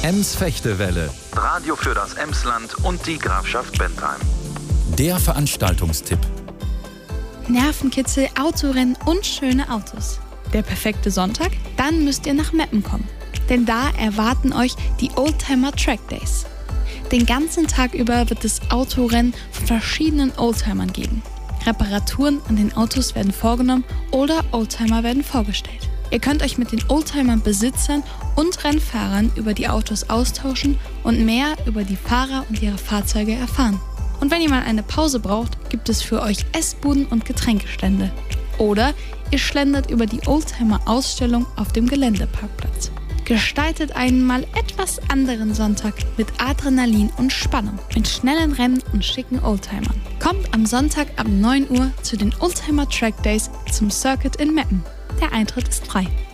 Ems-Fechtewelle, Radio für das Emsland und die Grafschaft Bentheim. der Veranstaltungstipp. Nervenkitzel, Autorennen und schöne Autos. Der perfekte Sonntag? Dann müsst ihr nach Meppen kommen. Denn da erwarten euch die Oldtimer Track Days. Den ganzen Tag über wird es Autorennen von verschiedenen Oldtimern geben. Reparaturen an den Autos werden vorgenommen oder Oldtimer werden vorgestellt. Ihr könnt euch mit den Oldtimer-Besitzern und Rennfahrern über die Autos austauschen und mehr über die Fahrer und ihre Fahrzeuge erfahren. Und wenn ihr mal eine Pause braucht, gibt es für euch Essbuden und Getränkestände. Oder ihr schlendert über die Oldtimer-Ausstellung auf dem Geländeparkplatz. Gestaltet einen mal etwas anderen Sonntag mit Adrenalin und Spannung, mit schnellen Rennen und schicken Oldtimern. Kommt am Sonntag ab 9 Uhr zu den Oldtimer Track Days zum Circuit in Meppen. Der Eintritt ist frei.